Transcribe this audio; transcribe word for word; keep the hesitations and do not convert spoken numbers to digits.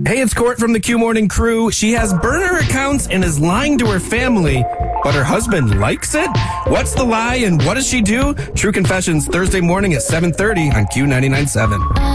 Hey, it's Court from the Q Morning Crew. She has burner accounts and is lying to her family, but her husband likes it? What's the lie and what does she do? True Confessions, Thursday morning at seven thirty on Q ninety-nine point seven.